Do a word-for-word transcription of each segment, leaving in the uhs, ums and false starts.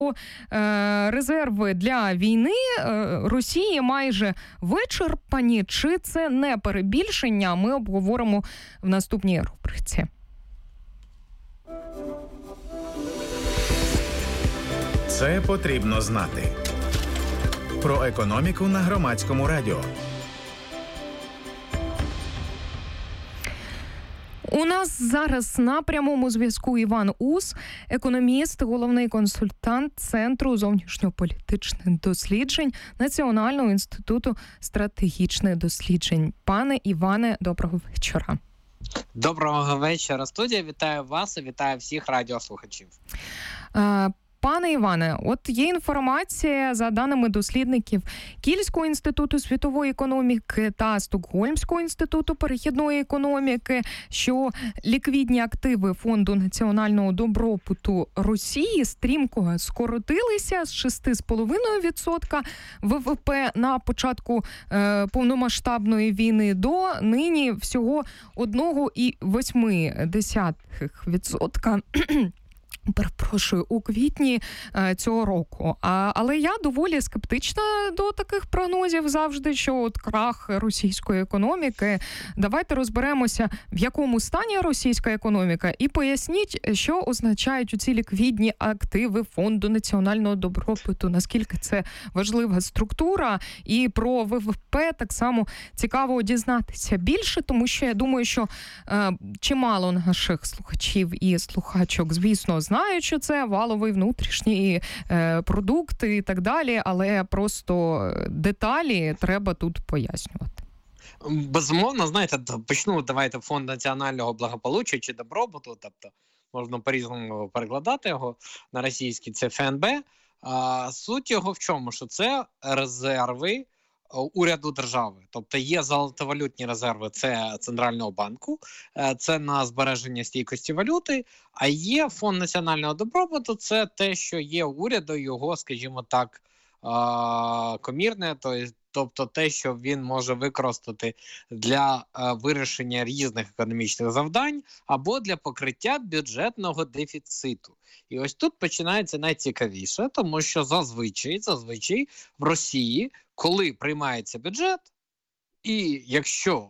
резерви для війни Росії майже вичерпані. Чи це не перебільшення? Ми обговоримо в наступній рубриці. Це потрібно знати. Про економіку на Громадському радіо. У нас зараз на прямому зв'язку Іван Ус, економіст, головний консультант Центру зовнішньополітичних досліджень Національного інституту стратегічних досліджень. Пане Іване, доброго вечора. Доброго вечора, студія. Вітаю вас і вітаю всіх радіослухачів. А... Пане Іване, от є інформація, за даними дослідників Кільського інституту світової економіки та Стокгольмського інституту перехідної економіки, що ліквідні активи Фонду національного добробуту Росії стрімко скоротилися з шість цілих п'ять десятих відсотка ВВП на початку е, повномасштабної війни до нині всього один цілих вісім десятих відсотка. Перепрошую, у квітні е, цього року. А, але я доволі скептична до таких прогнозів завжди, що от крах російської економіки. Давайте розберемося, в якому стані російська економіка, і поясніть, що означають ці ліквідні активи Фонду національного добробуту, наскільки це важлива структура, і про ВВП так само цікаво дізнатися більше, тому що я думаю, що е, чимало наших слухачів і слухачок, звісно, знають, що це валовий внутрішній е, продукт і так далі, але просто деталі треба тут пояснювати. Безумовно, знаєте, почну, давайте, Фонд національного благополуччя чи добробуту, тобто можна по-різному перекладати його на російський, це ФНБ. А, суть його в чому? Що це резерви уряду держави. Тобто є золотовалютні резерви, це Центрального банку, це на збереження стійкості валюти, а є Фонд національного добробуту, це те, що є уряду, його, скажімо так, комірне, тобто те, що він може використати для вирішення різних економічних завдань або для покриття бюджетного дефіциту. І ось тут починається найцікавіше, тому що зазвичай, зазвичай в Росії, коли приймається бюджет, і якщо,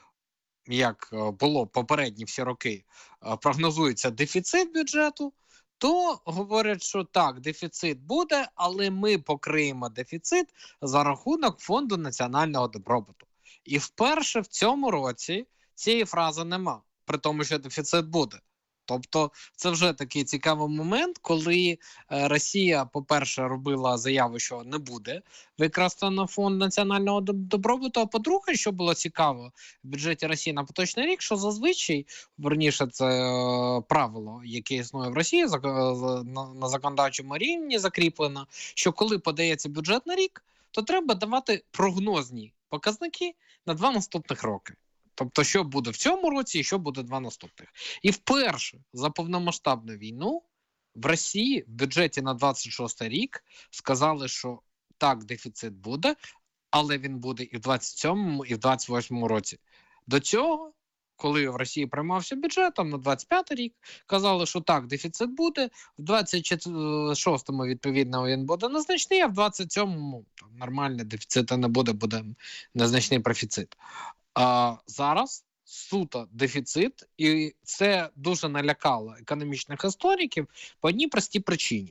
як було попередні всі роки, прогнозується дефіцит бюджету, то говорять, що так, дефіцит буде, але ми покриємо дефіцит за рахунок Фонду національного добробуту. І вперше в цьому році цієї фрази нема, при тому, що дефіцит буде. Тобто це вже такий цікавий момент, коли Росія, по-перше, робила заяву, що не буде використано Фонд національного добробуту, а по-друге, що було цікаво в бюджеті Росії на поточний рік, що зазвичай, верніше, це е, правило, яке існує в Росії, за, на, на законодавчому рівні закріплено, що коли подається бюджет на рік, то треба давати прогнозні показники на два наступних роки. Тобто, що буде в цьому році і що буде два наступних. І вперше за повномасштабну війну в Росії в бюджеті на двадцять шостий рік сказали, що так, дефіцит буде, але він буде і в двадцять сьомому, і в двадцять восьмому році. До цього, коли в Росії приймався бюджет, там на двадцять п'ятий рік, казали, що так, дефіцит буде, в двадцять шостому, відповідно, він буде незначний, а в двадцять сьомому нормально, дефіциту не буде, буде незначний профіцит. А зараз суто дефіцит, і це дуже налякало економічних істориків по одній простій причині.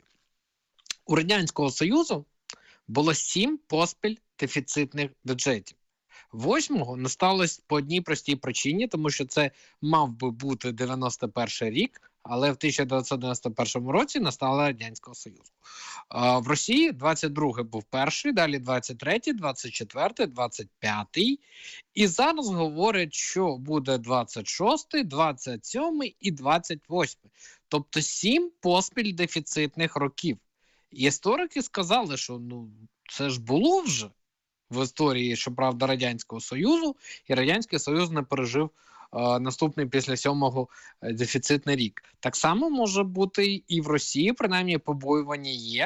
У Радянського Союзу було сім поспіль дефіцитних бюджетів. Восьмого не сталося по одній простій причині, тому що це мав би бути дев'яносто перший рік, але в тисяча дев'ятсот дев'яносто першому році настала Радянського Союзу. А в Росії двадцять другий був перший, далі двадцять третій, двадцять четвертий, двадцять п'ятий. І зараз говорять, що буде двадцять шостий, двадцять сьомий і двадцять восьмий. Тобто сім поспіль дефіцитних років. І історики сказали, що ну це ж було вже в історії, щоправда, Радянського Союзу, і Радянський Союз не пережив е, наступний після сьомого е, дефіцитний рік. Так само може бути і в Росії, принаймні побоювання є,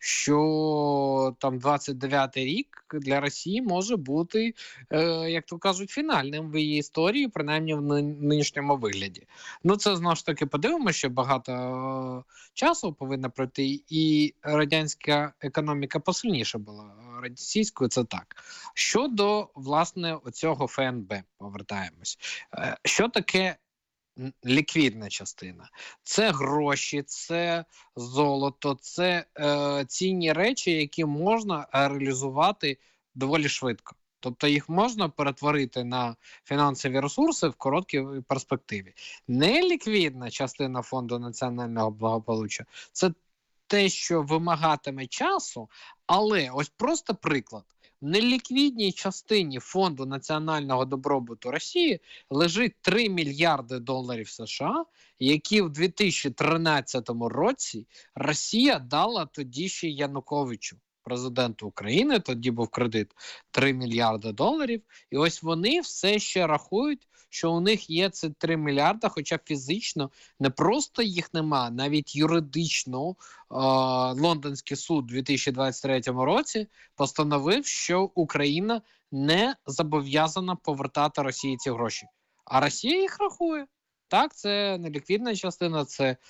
що там двадцять дев'ятий рік для Росії може бути, е, як то кажуть, фінальним в її історії, принаймні в нинішньому вигляді. Ну, це, знову ж таки, подивимося, що багато е, часу повинно пройти, і радянська економіка посильніша була. Російською це так. Щодо, власне, оцього ФНБ, повертаємось. Е, що таке ліквідна частина? Це гроші, це золото, це е, цінні речі, які можна реалізувати доволі швидко. Тобто їх можна перетворити на фінансові ресурси в короткій перспективі. Неліквідна частина Фонду національного благополуччя – це те, що вимагатиме часу, але ось просто приклад. В неліквідній частині Фонду національного добробуту Росії лежить три мільярди доларів США, які в дві тисячі тринадцятому році Росія дала тоді ще Януковичу, президенту України. Тоді був кредит три мільярди доларів. І ось вони все ще рахують, що у них є ці три мільярди, хоча фізично не просто їх нема, навіть юридично е- Лондонський суд у дві тисячі двадцять третьому році постановив, що Україна не зобов'язана повертати Росії ці гроші. А Росія їх рахує. Так, це неліквідна частина, це, е-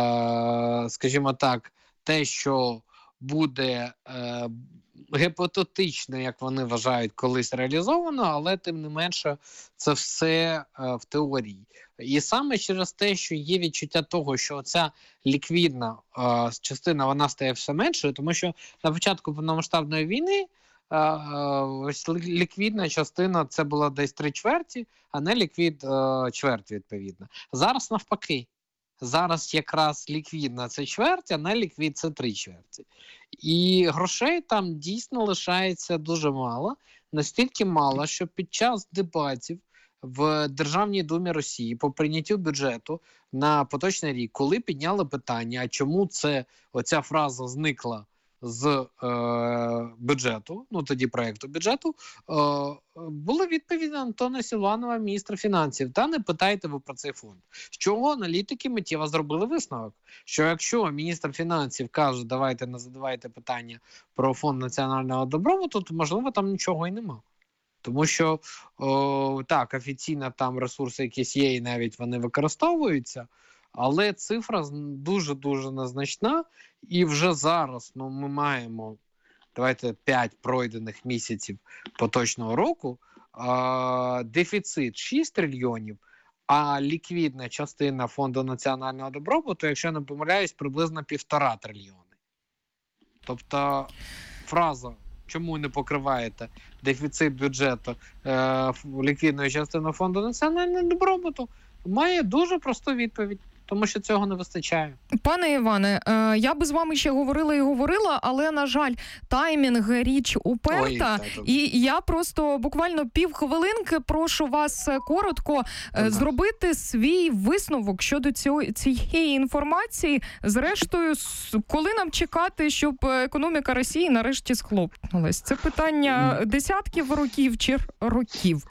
скажімо так, те, що буде е, гіпотетично, як вони вважають, колись реалізовано, але тим не менше це все е, в теорії. І саме через те, що є відчуття того, що ця ліквідна е, частина, вона стає все меншою, тому що на початку повномасштабної війни е, е, ось ліквідна частина це була десь три чверті, а не ліквід е, чверть, відповідно. Зараз навпаки. Зараз якраз ліквідна це чверть, а не ліквід це три чверті. І грошей там дійсно лишається дуже мало. Настільки мало, що під час дебатів в Державній Думі Росії по прийняттю бюджету на поточний рік, коли підняли питання, а чому це оця фраза зникла з е, бюджету, ну тоді проєкту бюджету, е, була відповідь Антона Силуанова, міністра фінансів. Та не питайте ви про цей фонд. З чого аналітики миттєво зробили висновок? Що якщо міністр фінансів каже, давайте не задавайте питання про фонд національного добробуту, то можливо там нічого і нема. Тому що, о, так, офіційно там ресурси якісь є і навіть вони використовуються, але цифра дуже-дуже незначна, і вже зараз ну, ми маємо, давайте, п'ять пройдених місяців поточного року, а, дефіцит шість трильйонів, а ліквідна частина Фонду національного добробуту, якщо не помиляюсь, приблизно півтора трильйони. Тобто фраза «чому не покриваєте дефіцит бюджету е, ліквідної частини Фонду національного добробуту» має дуже просту відповідь. Тому що цього не вистачає. Пане Іване, я би з вами ще говорила і говорила, але, на жаль, таймінг річ уперта. Ой, і я просто буквально півхвилинки прошу вас коротко ага. зробити свій висновок щодо цього, цієї інформації. Зрештою, коли нам чекати, щоб економіка Росії нарешті схлопнулась? Це питання десятків років чи років?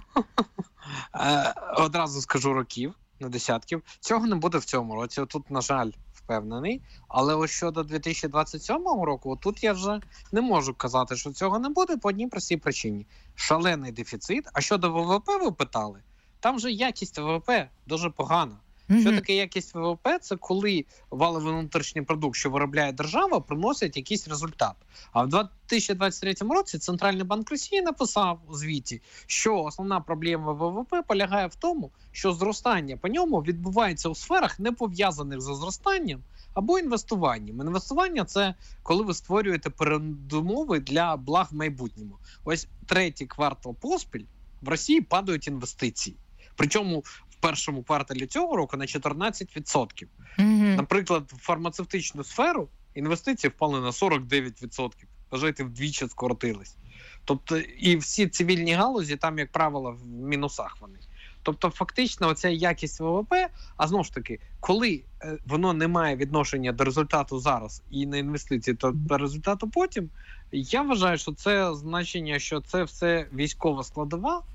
Одразу скажу років. На десятків. Цього не буде в цьому році. Тут, на жаль, впевнений. Але ось щодо дві тисячі двадцять сьомого року, тут я вже не можу казати, що цього не буде по одній простій причині. Шалений дефіцит. А щодо ВВП ви питали? Там же якість ВВП дуже погана. Mm-hmm. Що таке якість ВВП? Це коли валовий внутрішній продукт, що виробляє держава, приносить якийсь результат. А в дві тисячі двадцять третьому році Центральний банк Росії написав у звіті, що основна проблема ВВП полягає в тому, що зростання по ньому відбувається у сферах, не пов'язаних зі зростанням або інвестуванням. Інвестування – це коли ви створюєте передумови для благ в майбутньому. Ось третій квартал поспіль в Росії падають інвестиції. Причому в першому кварталі цього року на чотирнадцять відсотків. Mm-hmm. Наприклад, в фармацевтичну сферу інвестиції впали на сорок дев'ять відсотків. Вважайте, вдвічі скоротились. Тобто, і всі цивільні галузі там, як правило, в мінусах вони. Тобто, фактично, оця якість ВВП, а знову ж таки, коли е, воно не має відношення до результату зараз і на інвестиції, то до результату потім, я вважаю, що це значення, що це все військова складова,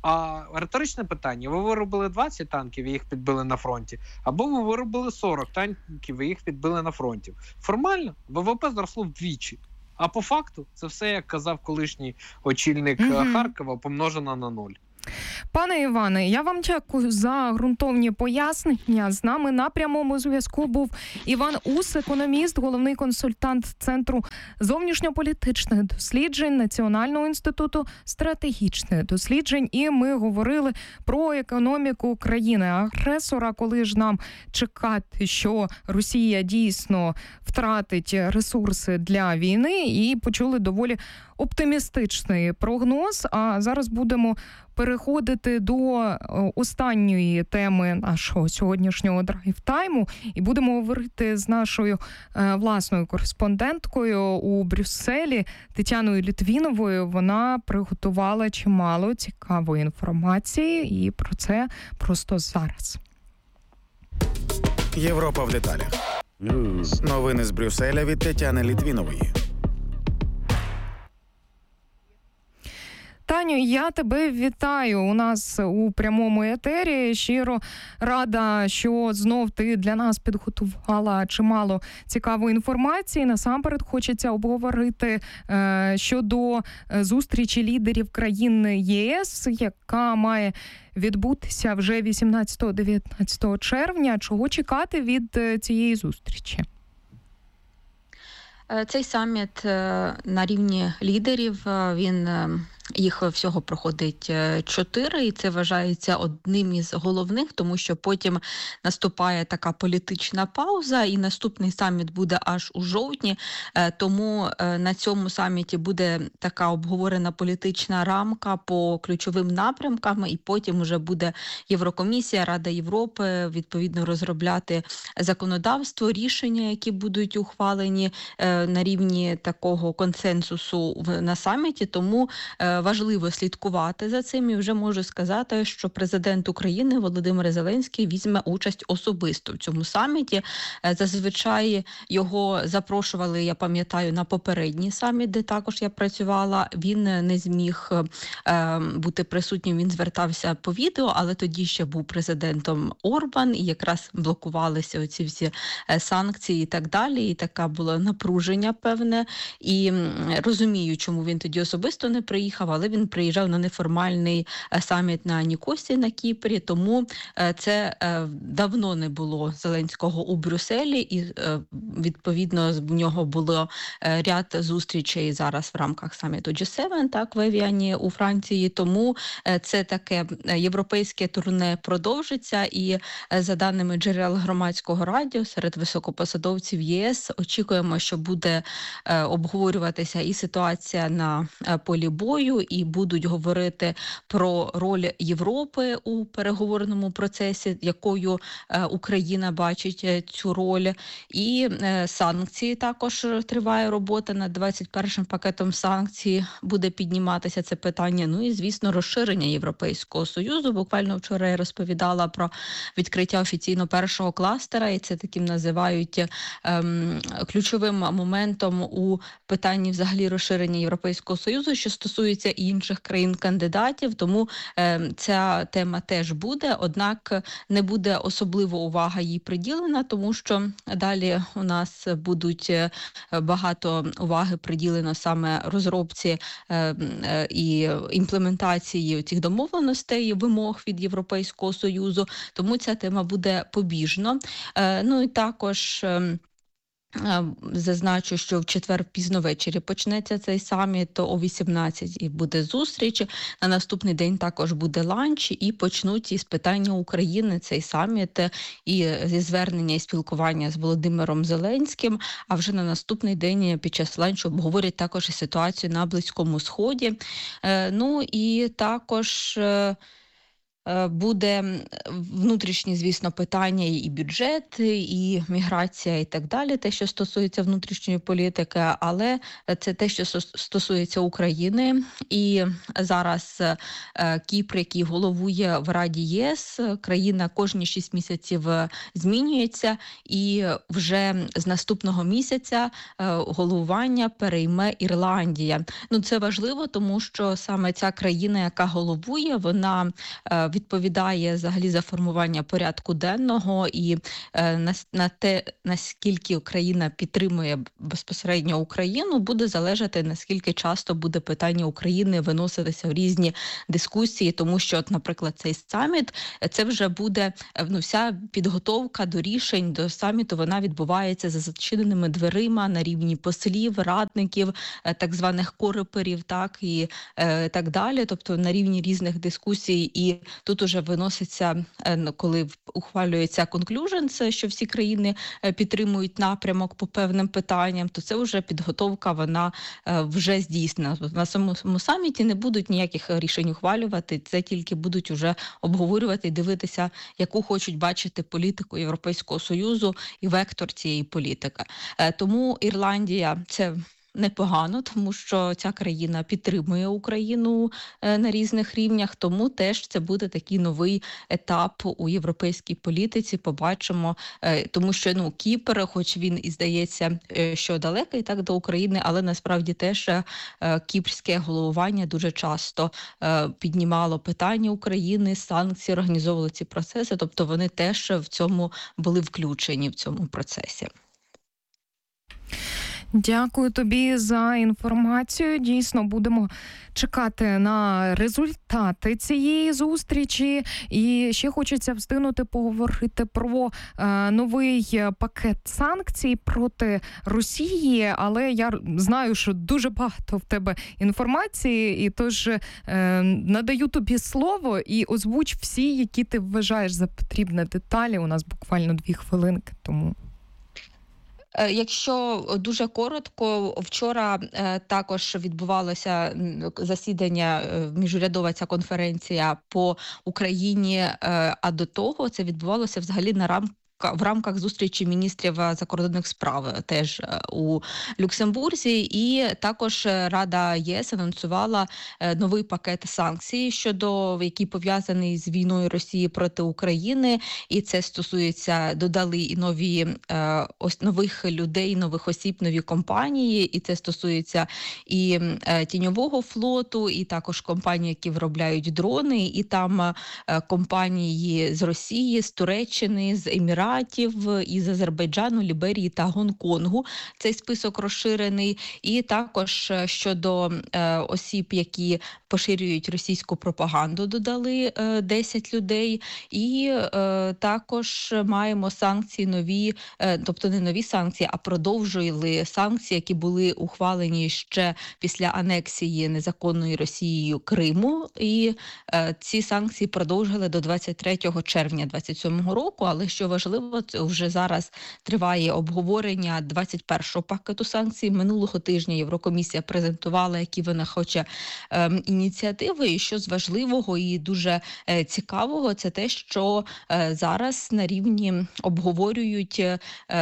А риторичне питання: ви виробили двадцять танків і їх підбили на фронті, або ви виробили сорок танків і їх підбили на фронті. Формально ВВП зросло вдвічі. А по факту це все, як казав колишній очільник mm-hmm. Харкова, помножено на нуль. Пане Іване, я вам дякую за ґрунтовні пояснення. З нами на прямому зв'язку був Іван Ус, економіст, головний консультант Центру зовнішньополітичних досліджень Національного інституту стратегічних досліджень. І ми говорили про економіку країни-агресора, коли ж нам чекати, що Росія дійсно втратить ресурси для війни, і почули доволі оптимістичний прогноз. А зараз будемо переходити до останньої теми нашого сьогоднішнього драйв-тайму і будемо говорити з нашою е, власною кореспонденткою у Брюсселі Тетяною Літвіновою. Вона приготувала чимало цікавої інформації, і про це просто зараз. Європа в деталях. Новини з Брюсселя від Тетяни Літвінової. Таню, я тебе вітаю у нас у прямому етері. Щиро рада, що знов ти для нас підготувала чимало цікавої інформації. Насамперед хочеться обговорити е, щодо зустрічі лідерів країн ЄС, яка має відбутися вже вісімнадцятого-дев'ятнадцятого червня. Чого чекати від цієї зустрічі? Цей саміт на рівні лідерів, він їх всього проходить чотири, і це вважається одним із головних, тому що потім наступає така політична пауза, і наступний саміт буде аж у жовтні. Тому на цьому саміті буде така обговорена політична рамка по ключовим напрямкам, і потім вже буде Єврокомісія, Рада Європи, відповідно розробляти законодавство, рішення, які будуть ухвалені на рівні такого консенсусу на саміті. Тому важливо слідкувати за цим, і вже можу сказати, що президент України Володимир Зеленський візьме участь особисто в цьому саміті. Зазвичай його запрошували, я пам'ятаю, на попередній саміт, де також я працювала. Він не зміг е, бути присутнім, він звертався по відео, але тоді ще був президентом Орбан, і якраз блокувалися оці всі санкції і так далі, і така було напруження певне. І розумію, чому він тоді особисто не приїхав, але він приїжджав на неформальний саміт на Нікосі на Кіпрі, тому це давно не було Зеленського у Брюсселі, і відповідно в нього було ряд зустрічей зараз в рамках саміту джі севен, так, в Евіані у Франції, тому це таке європейське турне продовжиться, і за даними джерел громадського радіо серед високопосадовців ЄС очікуємо, що буде обговорюватися і ситуація на полі бою, і будуть говорити про роль Європи у переговорному процесі, якою Україна бачить цю роль, і санкції також триває робота над двадцять першим пакетом санкцій, буде підніматися це питання. Ну і, звісно, розширення Європейського Союзу. Буквально вчора я розповідала про відкриття офіційно першого кластера, і це таким називають ем, ключовим моментом у питанні взагалі розширення Європейського Союзу, що стосується і інших країн-кандидатів, тому е, ця тема теж буде, однак не буде особливо увага їй приділена, тому що далі у нас будуть багато уваги приділено саме розробці е, е, і імплементації цих домовленостей і вимог від Європейського Союзу, тому ця тема буде побіжно. Е, ну і також е, зазначу, що в четвер пізно ввечері почнеться цей саміт, о вісімнадцятій буде зустріч, на наступний день також буде ланч, і почнуть із питання України цей саміт, і зі звернення і спілкування з Володимиром Зеленським, а вже на наступний день під час ланчу обговорять також і ситуацію на Близькому Сході. Ну і також Буде внутрішні, звісно, питання і бюджет, і міграція, і так далі, те, що стосується внутрішньої політики, але це те, що стосується України. І зараз Кіпр, який головує в Раді ЄС, країна кожні шість місяців змінюється, і вже з наступного місяця головування перейме Ірландія. Ну, це важливо, тому що саме ця країна, яка головує, вона відповідає взагалі за формування порядку денного, і е, на, на те, наскільки Україна підтримує безпосередньо Україну, буде залежати, наскільки часто буде питання України виноситися в різні дискусії, тому що, от, наприклад, цей саміт, це вже буде, ну, вся підготовка до рішень, до саміту, вона відбувається за зачиненими дверима на рівні послів, радників, так званих кореперів, так, і е, так далі, тобто на рівні різних дискусій, і тут уже виноситься, коли ухвалюється conclusions, що всі країни підтримують напрямок по певним питанням, то це вже підготовка, вона вже здійснена. На самому саміті не будуть ніяких рішень ухвалювати, це тільки будуть вже обговорювати і дивитися, яку хочуть бачити політику Європейського Союзу і вектор цієї політики. Тому Ірландія – це непогано, тому що ця країна підтримує Україну на різних рівнях, тому теж це буде такий новий етап у європейській політиці, побачимо, тому що, ну, Кіпр, хоч він і здається, що далекий так до України, але насправді теж кіпрське головування дуже часто піднімало питання України, санкції, організовували ці процеси, тобто вони теж в цьому були включені в цьому процесі. Дякую тобі за інформацію. Дійсно, будемо чекати на результати цієї зустрічі. І ще хочеться встигнути поговорити про е, новий пакет санкцій проти Росії. Але я знаю, що дуже багато в тебе інформації. І тож е, надаю тобі слово і озвуч всі, які ти вважаєш за потрібне деталі. У нас буквально дві хвилинки тому. Якщо дуже коротко, вчора е, також відбувалося засідання, е, міжурядова ця конференція по Україні, е, а до того це відбувалося взагалі на рамках в рамках зустрічі міністрів закордонних справ теж у Люксембурзі, і також Рада ЄС анонсувала новий пакет санкцій, щодо який пов'язаний з війною Росії проти України, і це стосується, додали і нові ось нових людей, нових осіб, нові компанії, і це стосується і тіньового флоту, і також компаній, які виробляють дрони, і там компанії з Росії, з Туреччини, з Еміратів, із Азербайджану, Ліберії та Гонконгу. Цей список розширений. І також щодо е, осіб, які поширюють російську пропаганду, додали е, десять людей. І е, також маємо санкції нові, е, тобто не нові санкції, а продовжували санкції, які були ухвалені ще після анексії незаконної Росією Криму. І е, ці санкції продовжили до двадцять третього червня двадцять сьомого року, але що важливо, вже зараз триває обговорення двадцять першого пакету санкцій. Минулого тижня Єврокомісія презентувала, які вона хоче е, ініціативи. І що з важливого і дуже е, цікавого, це те, що е, зараз на рівні обговорюють, е,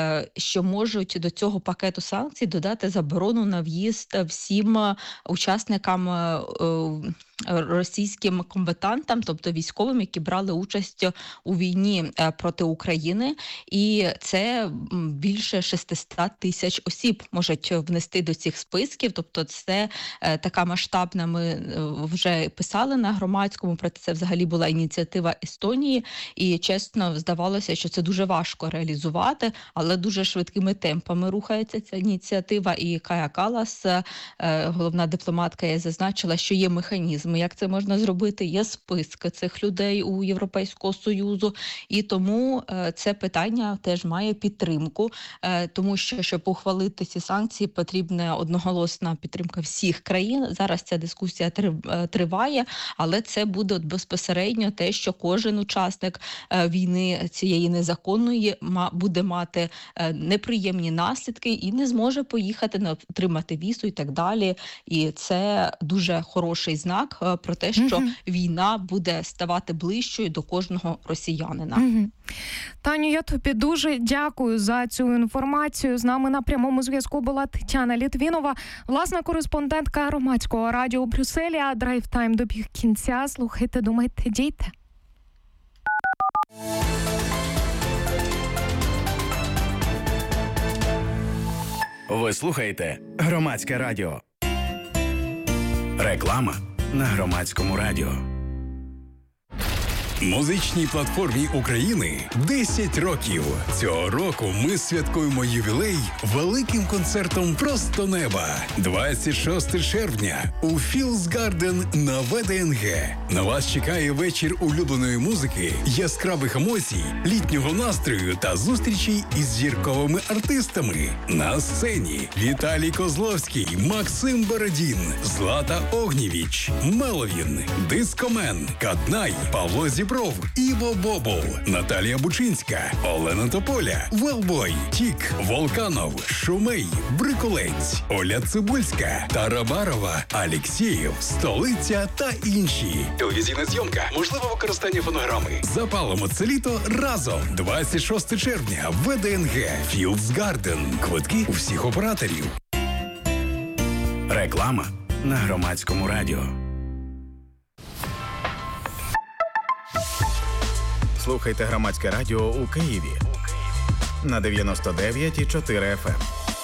що можуть до цього пакету санкцій додати заборону на в'їзд всім учасникам е, е, російським комбатантам, тобто військовим, які брали участь у війні проти України. І це більше шістсот тисяч осіб можуть внести до цих списків. Тобто це така масштабна, ми вже писали на громадському, про це взагалі була ініціатива Естонії. І чесно, здавалося, що це дуже важко реалізувати, але дуже швидкими темпами рухається ця ініціатива. І Кая Калас, головна дипломатка, я зазначила, що є механізм, як це можна зробити, є списки цих людей у Європейського Союзу, і тому е, це питання теж має підтримку, е, тому що, щоб ухвалити ці санкції, потрібна одноголосна підтримка всіх країн. Зараз ця дискусія триває, але це буде безпосередньо те, що кожен учасник е, війни цієї незаконної ма, буде мати е, неприємні наслідки і не зможе поїхати, не отримати візу і так далі. І це дуже хороший знак міфах про те, що Мгм. війна буде ставати ближчою до кожного росіянина. Мгм. Таню, я тобі дуже дякую за цю інформацію. З нами на прямому зв'язку була Тетяна Літвінова, власна кореспондентка громадського радіо у Брюсселі. А драйв-тайм добіг кінця. Слухайте, думайте, дійте. Ви слухаєте Громадське радіо. Реклама на Громадському радіо. Музичній платформі України десять років. Цього року ми святкуємо ювілей великим концертом «Просто неба». двадцять шостого червня у Fields Garden на Ве Де Ен Ге. На вас чекає вечір улюбленої музики, яскравих емоцій, літнього настрою та зустрічей із зірковими артистами. На сцені Віталій Козловський, Максим Бородін, Злата Огнєвіч, Меловін, Дискомен, Каднай, Павло Зібров, Іво Бобол, Наталія Бучинська, Олена Тополя, Велбой, Тік, Волканов, Шумей, Бриколець, Оля Цибульська, Тарабарова, Алєксєєв, Столиця та інші. Телевізійна зйомка, можливе використання фонограми. Запалимо це літо разом. двадцять шостого червня, Ве Де Ен Ге, Fields Garden. Квитки у всіх операторів. Реклама на Громадському радіо. Слухайте Громадське радіо у Києві на дев'яносто дев'ять і чотири еф ем.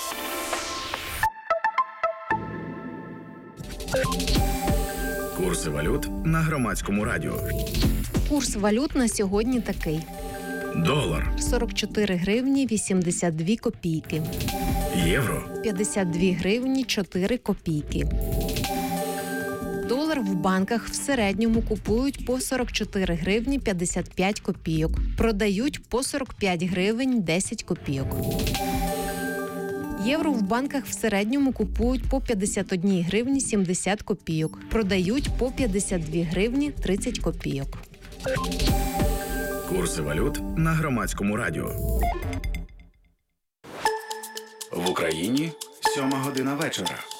Курси валют на Громадському радіо. Курс валют на сьогодні такий. Долар, сорок чотири гривні вісімдесят дві копійки. євро, п'ятдесят дві гривні чотири копійки. Долар в банках в середньому купують по сорок чотири гривні п'ятдесят п'ять копійок. Продають по сорок п'ять гривень десять копійок. Євро в банках в середньому купують по п'ятдесят одні гривні сімдесят копійок. Продають по п'ятдесят дві гривні тридцять копійок. курси валют на Громадському радіо. В Україні сьома година вечора.